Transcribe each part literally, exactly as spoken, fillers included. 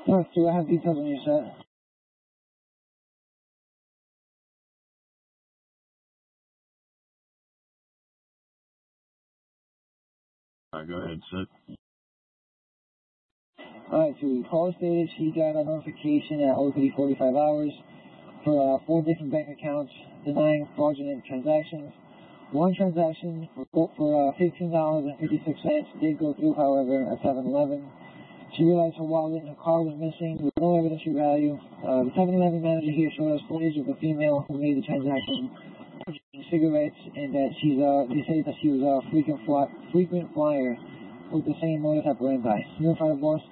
North two, I have details on your set. Alright, go ahead, Sid. Alright, so the call stated she got a notification at oh three forty-five hours for uh, four different bank accounts denying fraudulent transactions. One transaction for, for uh, fifteen dollars and fifty-six cents did go through, however, at seven eleven. She realized her wallet and her car was missing with no evidentiary value. Uh, the seven eleven manager here showed us footage of a female who made the transaction purchasing cigarettes, and that she's, uh, they say that she was a frequent, fly, frequent flyer with the same modus operandi. Notify the boss.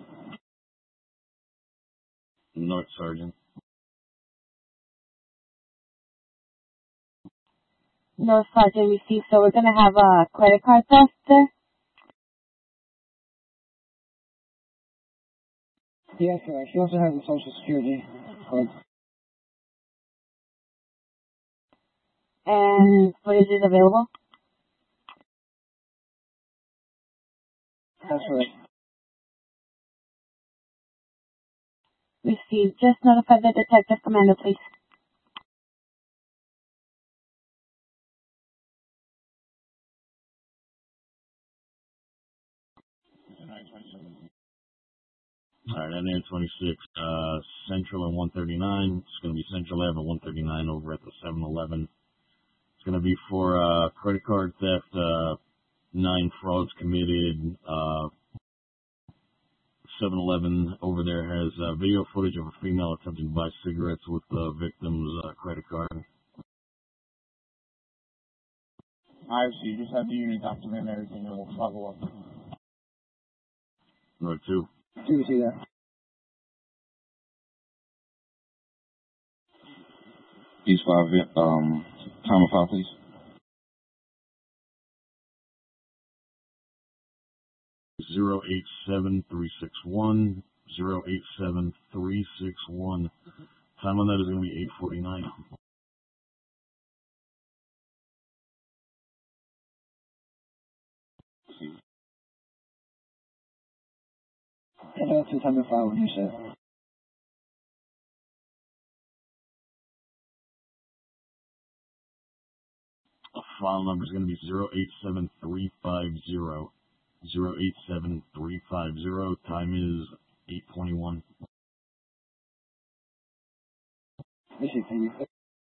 North Sergeant. No, Sergeant received. So we're going to have a credit card theft there? Yes, correct. She also has a social security card. And footage is available? That's correct. Received. Just notify the detective commander, please. Alright, that N twenty-six, uh, Central and one thirty-nine. It's going to be Central Ave and one thirty-nine over at the seven eleven. It's going to be for, uh, credit card theft, uh, nine frauds committed, uh, seven eleven over there has, uh, video footage of a female attempting to buy cigarettes with the victim's, uh, credit card. Alright, so you just have the unit document and everything, and we'll follow up. Number two. Do you see that? East five, um, time of file, please. Zero eight seven three six one zero eight seven three six one. Time on that is going to be eight forty nine. And that's the time to file when you said. File number is going to be zero eight seven three five zero zero eight seven three five zero. Time is eight twenty one. Thank you.